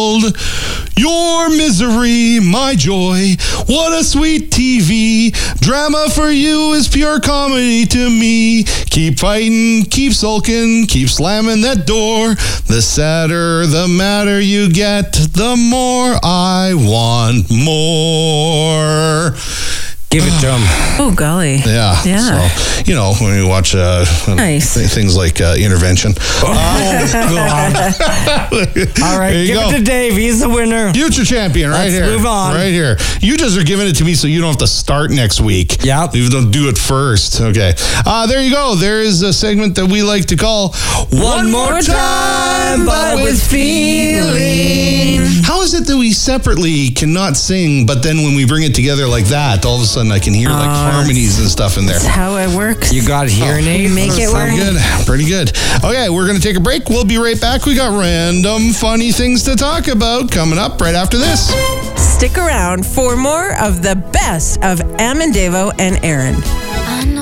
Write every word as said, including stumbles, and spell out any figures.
world. Your misery, my joy. What a sweet T V. Drama for you is pure comedy to me. Keep fighting, keep sulking, keep slamming that door. The sadder the matter you get, the more I want more. Give it to him. Oh, golly. Yeah. Yeah. So, you know, when we watch uh, Nice. th- things like uh, Intervention. Oh, God. All right, There you give go. it to Dave. He's the winner. Future champion right Let's here. move on. Right here. You just are giving it to me so you don't have to start next week. Yep. You don't do it first. Okay. Uh, there you go. There is a segment that we like to call One More Time, but with feeling. How is it that we separately cannot sing, but then when we bring it together like that, all of a sudden I can hear like Oh, harmonies and stuff in there? That's how it works. You got hearing aids? Make it work. Pretty good. Pretty good. Okay, we're going to take a break. We'll be right back. We got random funny things to talk about coming up right after this. Stick around for more of the best of Am and Davo and Aaron.